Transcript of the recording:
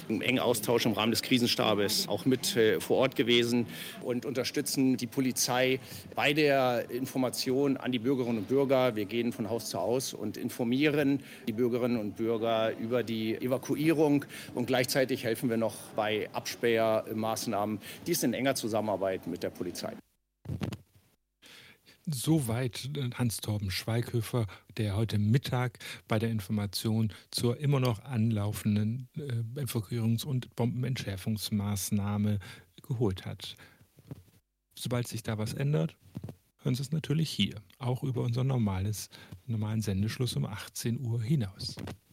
im engen Austausch im Rahmen des Krisenstabes auch mit vor Ort gewesen und unterstützen die Polizei bei der Information an die Bürgerinnen und Bürger. Wir gehen von Haus zu Haus und informieren die Bürgerinnen und Bürger über die Evakuierung und gleichzeitig helfen wir noch bei Absperrmaßnahmen. Dies in enger Zusammenarbeit mit der Polizei. Soweit Hans-Torben Schweighöfer, der heute Mittag bei der Information zur immer noch anlaufenden Evakuierungs- und Bombenentschärfungsmaßnahme geholt hat. Sobald sich da was ändert, hören Sie es natürlich hier, auch über unseren normalen Sendeschluss um 18 Uhr hinaus.